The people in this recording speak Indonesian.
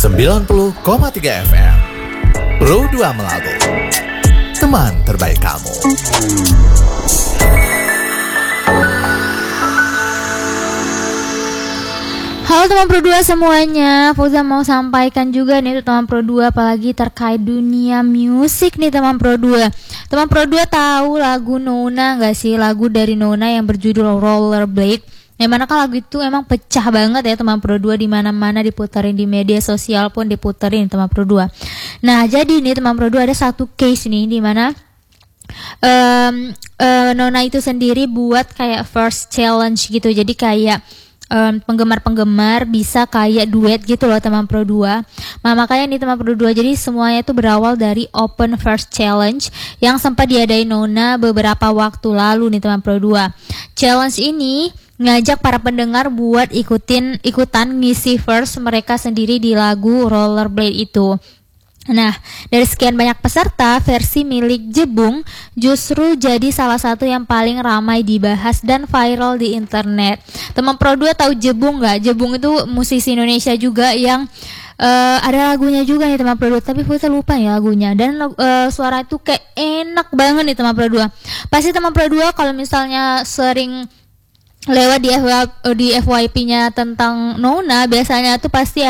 90,3 FM Pro 2 Melabu, teman terbaik kamu. Halo teman Pro 2 semuanya, Fauza mau sampaikan juga nih teman Pro 2 apalagi terkait dunia musik nih teman Pro 2. Teman Pro 2 tahu lagu Nona gak sih? Lagu dari Nona yang berjudul Rollerblade. Yang mana kan lagu itu emang pecah banget ya teman Pro 2, di mana-mana diputerin, di media sosial pun diputerin teman Pro 2. Nah, jadi nih teman Pro 2 ada satu case nih di mana Nona itu sendiri buat kayak first challenge gitu. Jadi kayak penggemar-penggemar bisa kayak duet gitu loh teman Pro 2. Nah makanya nih teman Pro 2, jadi semuanya itu berawal dari Open First Challenge yang sempat diadain Nona beberapa waktu lalu nih teman Pro 2. Challenge ini ngajak para pendengar buat ikutan ngisi verse mereka sendiri di lagu Rollerblade itu. Nah, dari sekian banyak peserta, versi milik Jebung justru jadi salah satu yang paling ramai dibahas dan viral di internet. Teman Pro 2 tahu Jebung nggak? Jebung itu musisi Indonesia juga yang ada lagunya juga nih teman Pro 2, tapi saya lupa ya lagunya. Dan suara itu kayak enak banget nih teman Pro 2. Pasti teman Pro 2 kalau misalnya sering lewat di FYP-nya tentang Nona, biasanya tuh pasti